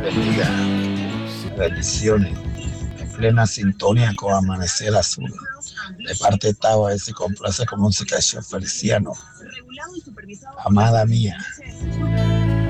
bendiga. Bendiciones. En plena sintonía con Amanecer Azul. De parte de Tavo, a ver si complace con música de Chef Feliciano. Amada mía.